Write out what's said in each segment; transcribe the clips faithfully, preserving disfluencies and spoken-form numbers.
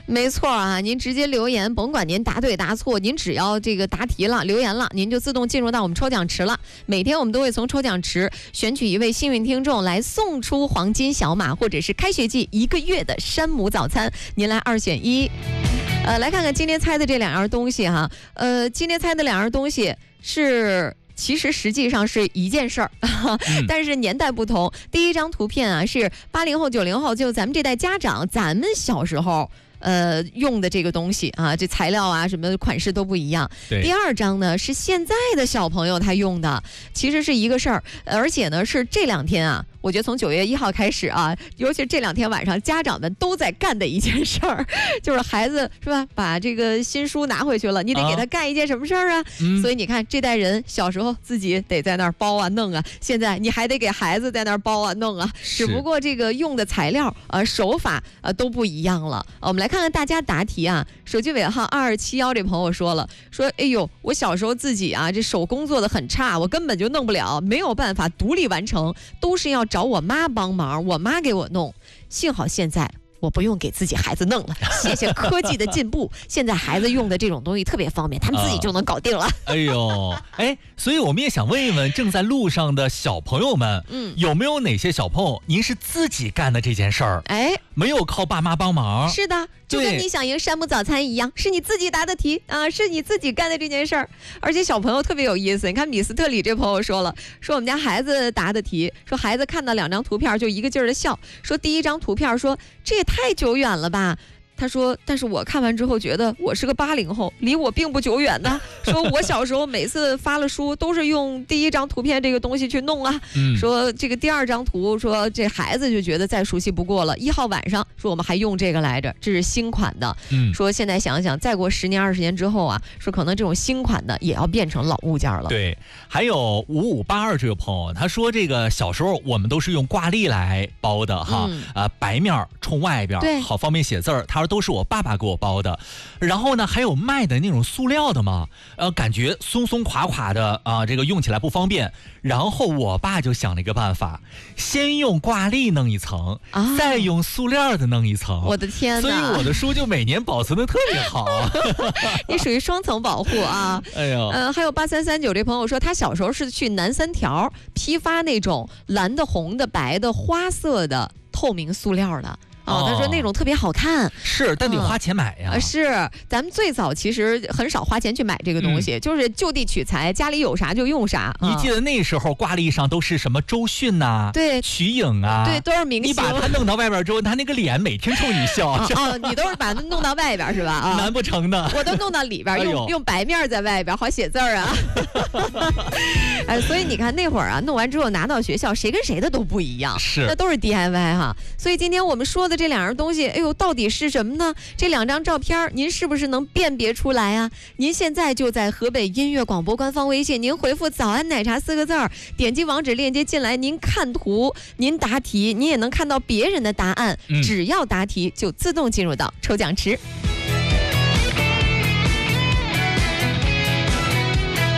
没错啊，您直接留言，甭管您答对答错，您只要这个答题了、留言了，您就自动进入到我们抽奖池了。每天我们都会从抽奖池选取一位幸运听众来送出黄金小马，或者是开学季一个月的山姆早餐，您来二选一。呃，来看看今天猜的这两样东西哈，呃，今天猜的两样东西是。其实实际上是一件事儿，但是年代不同。第一张图片啊是八零后、九零后，就咱们这代家长，咱们小时候呃用的这个东西啊，这材料啊什么款式都不一样。第二张呢是现在的小朋友他用的，其实是一个事儿，而且呢是这两天啊。我觉得从九月一号开始啊，尤其是这两天晚上，家长们都在干的一件事儿，就是孩子是吧，把这个新书拿回去了，你得给他干一件什么事儿啊？嗯、所以你看，这代人小时候自己得在那儿包啊弄啊，现在你还得给孩子在那儿包啊弄啊，只不过这个用的材料呃手法呃都不一样了。我们来看看大家答题啊，手机尾号二二七幺这朋友说了，说哎呦，我小时候自己啊这手工做的很差，我根本就弄不了，没有办法独立完成，都是要找。找我妈帮忙，我妈给我弄，幸好现在我不用给自己孩子弄了，谢谢科技的进步，现在孩子用的这种东西特别方便，他们自己就能搞定了。啊、 哎呦，哎，所以我们也想问一问正在路上的小朋友们，嗯，有没有哪些小朋友您是自己干的这件事儿？哎，没有靠爸妈帮忙。 是的。就跟你想赢山姆早餐一样，是你自己答的题啊，是你自己干的这件事儿。而且小朋友特别有意思，你看米斯特里这朋友说了，说我们家孩子答的题，说孩子看到两张图片就一个劲儿的笑，说第一张图片说这也太久远了吧。他说但是我看完之后觉得我是个八零后，离我并不久远呢。说我小时候每次发了书都是用第一张图片这个东西去弄啊、嗯、说这个第二张图说这孩子就觉得再熟悉不过了，一号晚上说我们还用这个来着，这是新款的、嗯、说现在想想再过十年二十年之后啊，说可能这种新款的也要变成老物件了。 对，还有五五八二这个朋友他说这个小时候我们都是用挂历来包的哈、嗯呃、白面冲外边好方便写字儿，他说都是我爸爸给我包的。然后呢还有卖的那种塑料的嘛，呃，感觉松松垮垮的啊、呃，这个用起来不方便。然后我爸就想了一个办法，先用挂历弄一层、啊、再用塑料的弄一层。 我的天哪， 所以我的书就每年保存的特别好。 你属于双层保护啊。哎呦，呃，还有八三三九这朋友说他小时候是去南三条批发那种蓝的红的白的花色的透明塑料的哦，他说那种特别好看， 是，但得花钱买呀、 嗯。是，咱们最早其实很少花钱去买这个东西，嗯、就是就地取材，家里有啥就用啥。 你记得那时候挂历上都是什么周迅呐、啊， 对， 瞿颖啊， 对，都是明星。 你把他弄到外边之后，他那个脸每天冲你笑。 哦，哦你都是把它弄到外边是吧？啊， 难不成的。 我都弄到里边，用、哎、用白面在外边，好写字儿啊。哎，所以你看那会儿啊，弄完之后拿到学校，谁跟谁的都不一样， 是， 那都是 D I Y 哈。所以今天我们说的这两样东西，哎呦，到底是什么呢？这两张照片，您是不是能辨别出来啊？您现在就在河北音乐广播官方微信，您回复“早安奶茶”四个字儿，点击网址链接进来，您看图，您答题，您也能看到别人的答案。嗯、只要答题，就自动进入到抽奖池。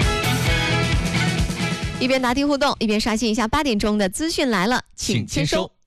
一边答题互动，一边刷新一下八点钟的资讯来了，请签收。